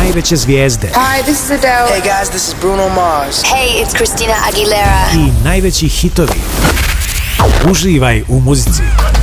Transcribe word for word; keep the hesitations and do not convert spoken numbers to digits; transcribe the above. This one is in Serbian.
najveće zvijezde. Hi, this is Adele. Hey guys, this is Bruno Mars. Hey, it's Christina Aguilera. I najveći hitovi. Uživaj u muzici.